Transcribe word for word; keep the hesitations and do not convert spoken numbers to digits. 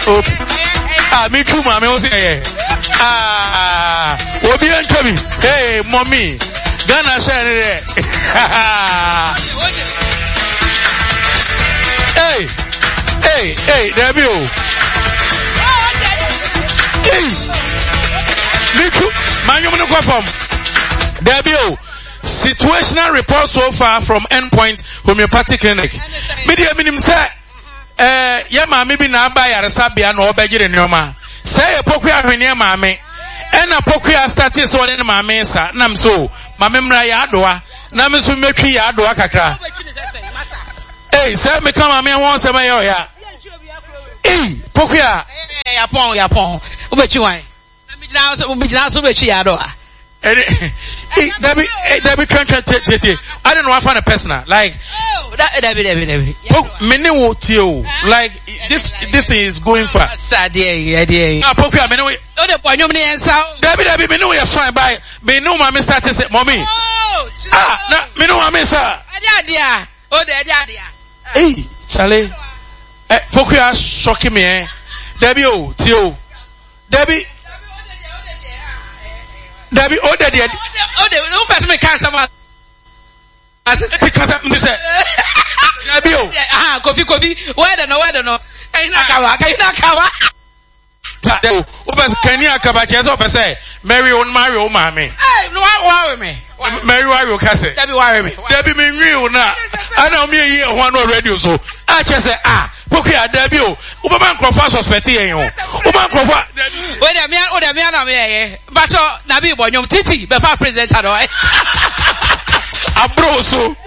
Ah, me too, mommy. Ah, we'll be coming. Hey, mommy. Ghana share. Hey, hey, hey, Debbie. Hey, me too. Man, you want to go from Debbie. Situational report so far from Endpoint Homeopathic Clinic. Media minimum say, eh, yama maybe na buy a resabia no obejire nyoma. Say a pokuya hwene maame. And a pokuya status one in my mesa. Nam so, mamemra ya adoa. Na me so metwi ya adoa kakra. Hey, say me come ame won say me yo ya. Eh, pokuya. Eh, yapon, yapon. Obechi wan. Na me jina so, me jina so betwi ya adoa. Hey, that be, that be country. I don't know. I find a personal like. Oh, that that be that be that be. Many will tell like this. This thing is going far. Sad yeah, yeah. Ah, poker. Many will. Oh, the point you mean answer. That be that be. Many will fine by. Me know my mister to say, mommy. Oh, ah, na me know my mister. Adia dia. Oh, the adia dia. Hey, Charlie. Eh, poker shocking me. Eh, Debbie, oh, Tio, Debbie. Debbie, oh, Debbie, oh, Debbie, no person may cancel my. Because I'm this. Debbie, oh, ah, coffee, coffee. Where the no, where the no. Can you not cover? Can you not cover? Tadeo, Opas Kenya Kabaches Opa say, Mary on Mario Mammy. Hey, no, worry me. Mary Wario Cassette. Debbie, worry me. Debbie me real now. I know me here one more radio so. I just say, ah, okay, Debbie, Uberman Crawford suspect you. Uberman Crawford. When a man, or the man, I'm here. But, Nabi, boy, you titty, before president, I know. Abroso.